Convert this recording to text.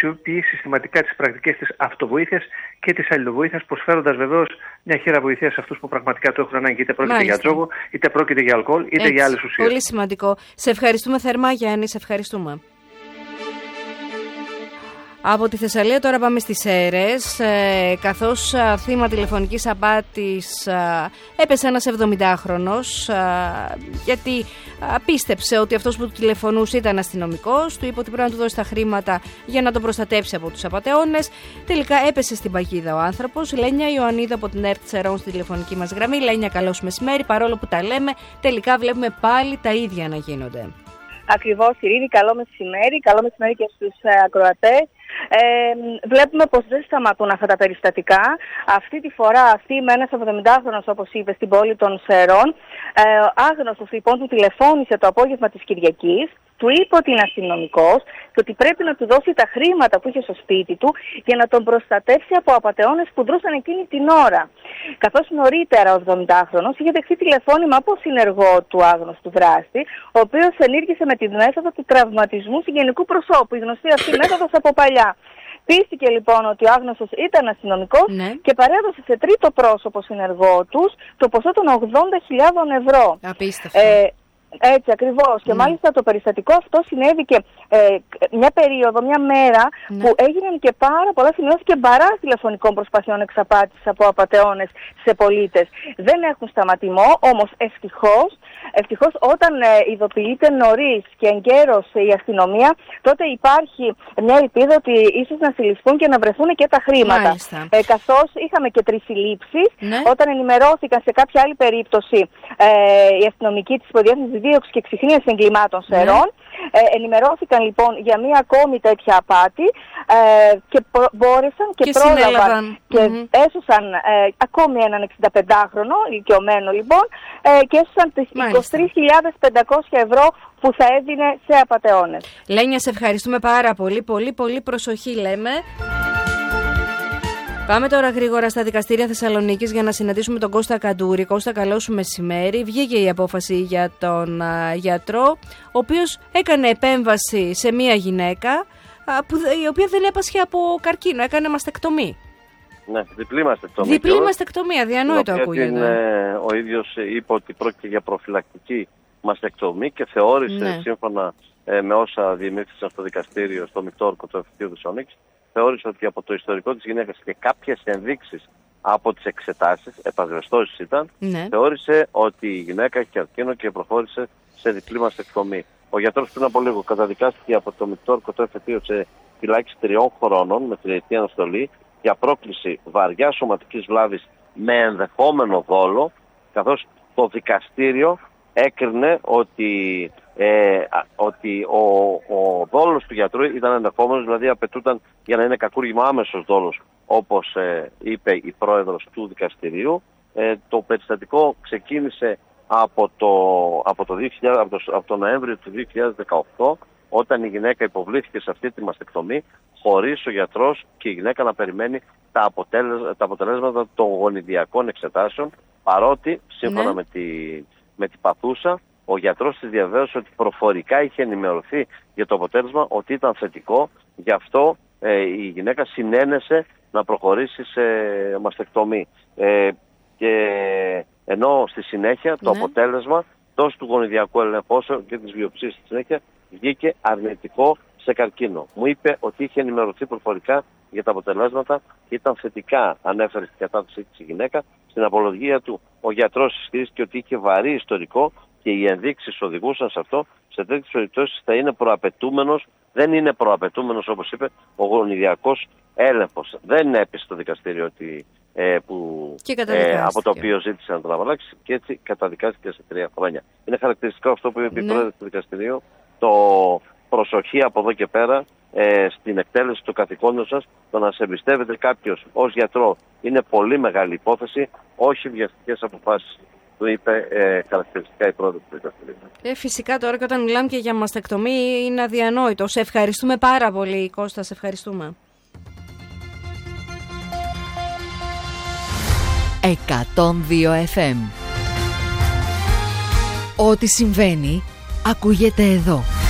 αξιοποιεί συστηματικά τις πρακτικές της αυτοβοήθειας και της αλληλοβοήθειας, προσφέροντας βεβαίως μια χέρα βοηθείας σε αυτούς που πραγματικά το έχουν ανάγκη, είτε πρόκειται για τζόγο, είτε πρόκειται για αλκοόλ, είτε για άλλες ουσίες. Πολύ σημαντικό. Σε ευχαριστούμε θερμά, Γιάννη, σε ευχαριστούμε. Από τη Θεσσαλία τώρα πάμε στις Σέρρες, καθώς θύμα τηλεφωνικής απάτης έπεσε ένας 70χρονος, γιατί πίστεψε ότι αυτός που του τηλεφωνούσε ήταν αστυνομικός, του είπε ότι πρέπει να του δώσει τα χρήματα για να τον προστατέψει από τους απατεώνες. Τελικά έπεσε στην παγίδα ο άνθρωπος. Λένια Ιωαννίδου από την ΕΡΤ Σερών στη τηλεφωνική μας γραμμή. Λένια, καλώς μεσημέρι. Παρόλο που τα λέμε, τελικά βλέπουμε πάλι τα ίδια να γίνονται. Ακριβώς, Ειρήνη, καλό μεσημέρι και στους ακροατές. Βλέπουμε πως δεν σταματούν αυτά τα περιστατικά. Αυτή τη φορά με ένας 70χρονος, όπως είπε, στην πόλη των Σερών. Άγνωστος λοιπόν του τηλεφώνησε το απόγευμα της Κυριακής, του είπε ότι είναι αστυνομικός και ότι πρέπει να του δώσει τα χρήματα που είχε στο σπίτι του για να τον προστατεύσει από απατεώνες που δρούσαν εκείνη την ώρα. Καθώς νωρίτερα ο 70χρονος είχε δεχθεί τηλεφώνημα από συνεργό του άγνωστου δράστη, ο οποίος ενήργησε με τη μέθοδο του τραυματισμού συγγενικού προσώπου, η γνωστή αυτή μέθοδος από παλιά. Πίστηκε λοιπόν ότι ο άγνωστος ήταν αστυνομικός και παρέδωσε σε τρίτο πρόσωπο συνεργό τους το ποσό των 80.000 ευρώ. Απίστευτο. Έτσι ακριβώς. Και μάλιστα το περιστατικό αυτό συνέβη και μια περίοδο, μια μέρα που έγιναν και πάρα πολλά σημειώσεις και μπαράς τηλεφωνικών προσπαθειών εξαπάτησης από απατεώνες σε πολίτες. Δεν έχουν σταματημό, όμως ευτυχώς όταν ειδοποιείται νωρίς και εγκαίρως η αστυνομία, τότε υπάρχει μια ελπίδα ότι ίσως να συλληφθούν και να βρεθούν και τα χρήματα. Καθώς είχαμε και 3 συλλήψεις, όταν ενημερώθηκαν σε κάποια άλλη περίπτωση οι αστυνομικοί της Υποδιεύθυνσης Δίωξης και Εξυχνίας Εγκλημάτων Σερών, ενημερώθηκαν λοιπόν για μία ακόμη τέτοια απάτη και μπόρεσαν και πρόλαβαν και έσωσαν ακόμη έναν 65χρονο ηλικιωμένο λοιπόν και έσωσαν τις 23.500 ευρώ που θα έδινε σε απατεώνες. Λένια, σε ευχαριστούμε πάρα πολύ, πολύ προσοχή λέμε. Πάμε τώρα γρήγορα στα δικαστήρια Θεσσαλονίκης για να συναντήσουμε τον Κώστα Καντούρη. Κώστα, καλό σου μεσημέρι. Βγήκε η απόφαση για τον γιατρό, ο οποίος έκανε επέμβαση σε μία γυναίκα η οποία δεν έπασχε από καρκίνο, έκανε μαστεκτομή. Ναι, διπλή μαστεκτομή. Διπλή μαστεκτομή, αδιανόητο ακούγεται. Ο ίδιος είπε ότι πρόκειται για προφυλακτική μαστεκτομή και θεώρησε, σύμφωνα με όσα διεμήφθησαν στο δικαστήριο, στο μεικτό όρκο του Εφετείου Θεσσαλονίκης, θεώρησε ότι από το ιστορικό της γυναίκας και κάποιες ενδείξεις από τις εξετάσεις, επασβεστώσεις ήταν, θεώρησε ότι η γυναίκα έχει καρκίνο και προχώρησε σε διπλή μαστεκτομή. Ο γιατρός πριν από λίγο καταδικάστηκε από το μεικτό όρκο του Εφετείου σε φυλάκιση 3 χρόνων με τριετή αναστολή για πρόκληση βαριά σωματικής βλάβης με ενδεχόμενο δόλο, καθώς το δικαστήριο έκρινε ότι ο δόλος του γιατρού ήταν ενδεχόμενος, δηλαδή απαιτούταν για να είναι κακούργημα άμεσος δόλος, όπως είπε η πρόεδρος του δικαστηρίου. Το περιστατικό ξεκίνησε από το Νοέμβριο του 2018, όταν η γυναίκα υποβλήθηκε σε αυτή τη μαστεκτομή, χωρίς ο γιατρός και η γυναίκα να περιμένει τα αποτελέσματα των γονιδιακών εξετάσεων, παρότι σύμφωνα με την παθούσα, ο γιατρός της διαβέβαιωσε ότι προφορικά είχε ενημερωθεί για το αποτέλεσμα ότι ήταν θετικό, γι' αυτό η γυναίκα συνένεσε να προχωρήσει σε μαστεκτομή. Και ενώ στη συνέχεια το αποτέλεσμα τόσο του γονιδιακού ελέγχου όσο και της βιοψίας στη συνέχεια βγήκε αρνητικό σε καρκίνο. Μου είπε ότι είχε ενημερωθεί προφορικά για τα αποτελέσματα και ήταν θετικά, ανέφερε στην κατάθεσή της η γυναίκα. Στην απολογία του ο γιατρός ισχυρίστηκε ότι είχε βαρύ ιστορικό και οι ενδείξεις οδηγούσαν σε αυτό. Σε τέτοιες περιπτώσεις θα είναι προαπαιτούμενος, δεν είναι προαπαιτούμενος όπως είπε ο γονιδιακός έλεγχος. Δεν έπεσε το δικαστήριο ότι από το οποίο ζήτησε να τον απαλλάξει και έτσι καταδικάστηκε σε 3 χρόνια. Είναι χαρακτηριστικό αυτό που είπε η πρόεδρος του δικαστηρίου, το προσοχή από εδώ και πέρα στην εκτέλεση του καθηκόντων σας, το να σε εμπιστεύεται κάποιος ως γιατρό είναι πολύ μεγάλη υπόθεση, όχι βιαστικές αποφάσεις. Του είπε χαρακτηριστικά η πρόεδρος του δικαστηρίου. Φυσικά τώρα και όταν μιλάμε και για μαστεκτομή είναι αδιανόητο. Σε ευχαριστούμε πάρα πολύ, Κώστα, σε ευχαριστούμε. 102 FM. Ό,τι συμβαίνει ακούγεται εδώ.